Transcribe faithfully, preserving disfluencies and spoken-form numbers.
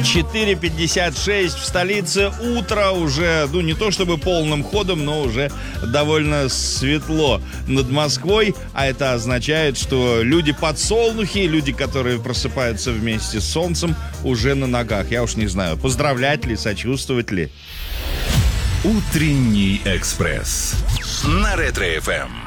четыре пятьдесят шесть в столице. Утро уже, ну, не то чтобы полным ходом, но уже довольно светло над Москвой. А это означает, что люди-подсолнухи, люди, которые просыпаются вместе с солнцем, уже на ногах. Я уж не знаю, поздравлять ли, сочувствовать ли. Утренний экспресс на Ретро-эф эм.